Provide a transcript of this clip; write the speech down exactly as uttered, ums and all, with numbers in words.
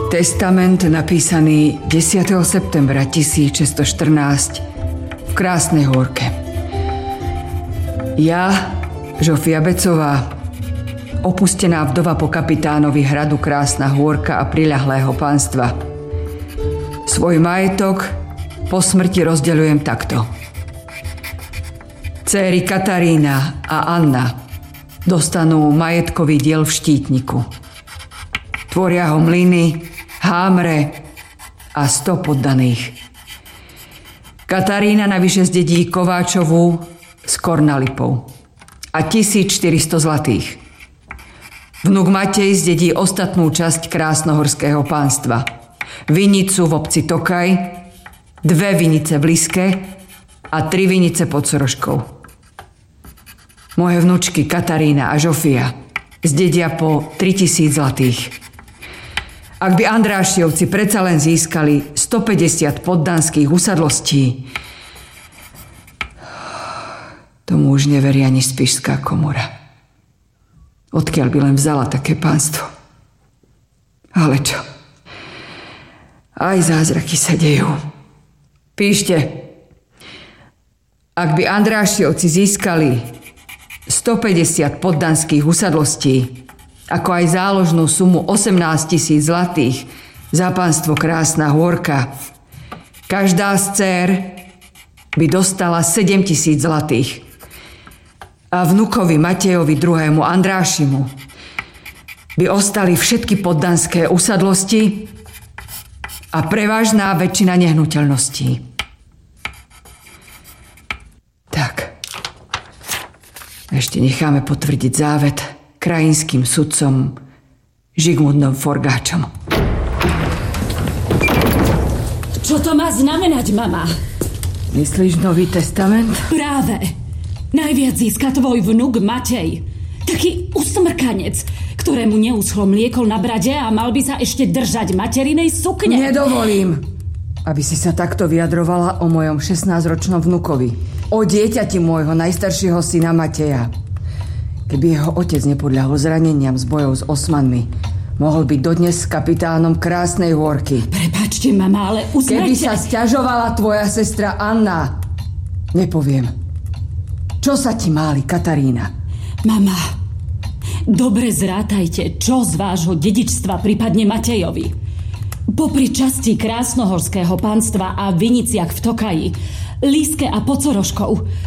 Testament napísaný desiateho septembra tisícšesťstoštrnásť v Krásnej Hôrke. Ja, Žofia Becová, opustená vdova po kapitánovi hradu Krásna Hôrka a priľahlého pánstva, svoj majetok po smrti rozdeľujem takto. Céry Katarína a Anna dostanú majetkový diel v Štítniku. Tvoria ho mlyny, hámre a sto poddaných. Katarína navyše zdedí Kováčovú s Kornalipou a tisícštyristo zlatých. Vnuk Matej zdedí ostatnú časť Krásnohorského pánstva. Vinicu v obci Tokaj, dve vinice v Liske a tri vinice pod Soroškou. Moje vnučky Katarína a Žofia zdedia po tritisíc zlatých. Ak by Andrášiovci predsa len získali stopäťdesiat poddanských usadlostí, tomu už neverí ani Spišská komora. Odkiaľ by len vzala také pánstvo? Ale čo? Aj zázraky sa dejú. Píšte. Ak by Andrášiovci získali stopäťdesiat poddanských usadlostí, ako aj záložnú sumu osemnásť tisíc zlatých za pánstvo Krásna Hôrka, každá z dcér by dostala sedem tisíc zlatých a vnukovi Matejovi druhému Andrášimu by ostali všetky poddanské usadlosti a prevažná väčšina nehnuteľností. Tak, ešte necháme potvrdiť závet krajinským sudcom Žigmundom Forgáčom. Čo to má znamenať, mama? Myslíš Nový testament? Práve. Najviac získa tvoj vnuk Matej. Taký usmrkanec, ktorému neuschlo mlieko na brade a mal by sa ešte držať materinej sukne. Nedovolím, aby si sa takto vyjadrovala o mojom šestnásťročnom vnukovi. O dieťati môjho najstaršieho syna Mateja. Keby jeho otec nepodľahol zraneniam z bojov s Osmanmi, mohol byť dodnes kapitánom Krásnej Hôrky. Prepáčte, mama, ale uznajte... Keby sa sťažovala tvoja sestra Anna, nepoviem. Čo sa ti máli, Katarína? Mama, dobre zrátajte, čo z vášho dedičstva pripadne Matejovi. Popri časti Krásnohorského pánstva a viniciach v Tokaji, Líske a pod Soroškou